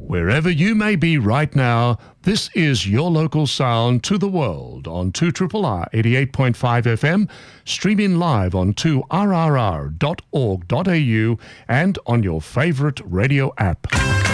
Wherever you may be right now, this is your local sound to the world on 2RRR 88.5 FM, streaming live on 2rrr.org.au and on your favorite radio app.